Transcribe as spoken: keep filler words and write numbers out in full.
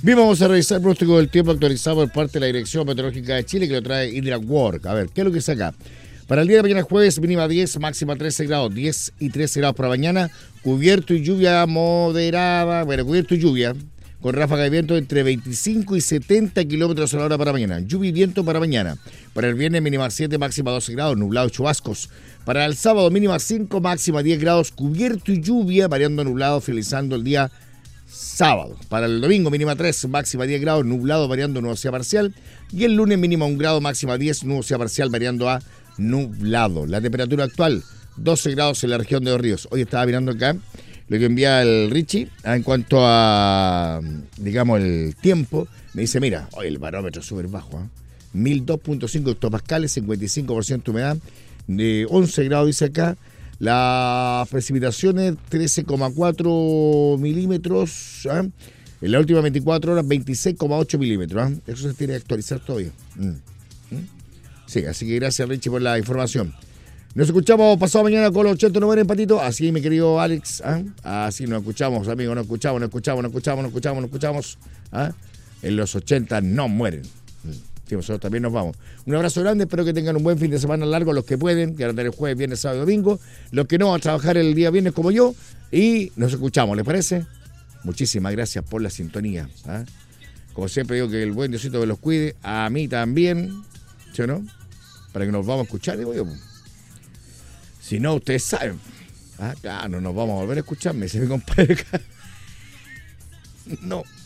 Bien, vamos a revisar el pronóstico del tiempo actualizado por parte de la Dirección Meteorológica de Chile, que lo trae Indra Work. A ver, ¿qué es lo que saca? Para el día de mañana jueves, mínima diez, máxima trece grados, diez y trece grados para mañana, cubierto y lluvia moderada, bueno, cubierto y lluvia, con ráfaga de viento entre veinticinco y setenta kilómetros a la hora para mañana. Lluvia y viento para mañana. Para el viernes, mínima siete, máxima doce grados, nublado y chubascos. Para el sábado, mínima cinco, máxima diez grados, cubierto y lluvia, variando nublado, finalizando el día sábado. Para el domingo, mínima tres, máxima diez grados, nublado, variando nubosidad parcial. Y el lunes, mínima un grado, máxima diez, nubosidad parcial, variando a nublado. La temperatura actual, doce grados en la región de Los Ríos. Hoy estaba mirando acá lo que envía el Richie en cuanto a, digamos, el tiempo. Me dice, mira, hoy el barómetro es súper bajo, ¿eh? mil dos punto cinco hectopascales, cincuenta y cinco por ciento humedad, de once grados dice acá. Las precipitaciones trece coma cuatro milímetros, ¿eh? En las últimas veinticuatro horas veintiséis coma ocho milímetros, ¿eh? Eso se tiene que actualizar todavía. Mm. ¿Mm? Sí, así que gracias Richie por la información. Nos escuchamos pasado mañana con los ochenta nueve en Patito. Así, mi querido Alex, ¿eh? Así nos escuchamos, amigos, nos escuchamos, nos escuchamos, nos escuchamos, nos escuchamos, nos escuchamos. ¿Eh? En los ochenta no mueren. Sí, nosotros también nos vamos. Un abrazo grande, espero que tengan un buen fin de semana largo, los que pueden, que van a tener jueves, viernes, sábado y domingo. Los que no, van a trabajar el día viernes como yo. Y nos escuchamos, ¿les parece? Muchísimas gracias por la sintonía. ¿Eh? Como siempre digo, que el buen Diosito que los cuide, a mí también, ¿sí o no? Para que nos vamos a escuchar, digo yo. Si no, ustedes saben. Ah, claro, no nos vamos a volver a escuchar, me dice mi compadre. No.